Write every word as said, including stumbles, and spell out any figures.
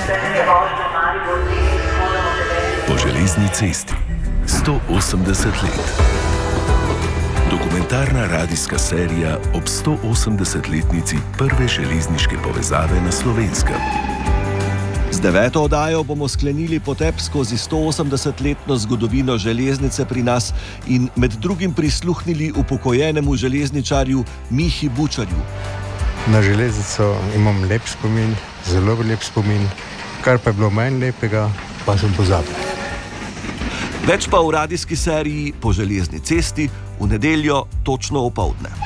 Po železni cesti sto osemdeset let. Dokumentarna radijska serija ob sto osemdesetletnici prve železniške povezave na Slovenskem. Z deveto oddajo bomo sklenili potep skozi sto osemdesetletno zgodovino železnice pri nas in med drugim prisluhnili upokojenemu železničarju Mihi Bučarju. Na železnico imam lep spomin, zelo lep spomin, kar pa je bilo manj lepega, pa sem pozabil. Več pa v radijski seriji Po železni cesti v nedeljo točno opoldne.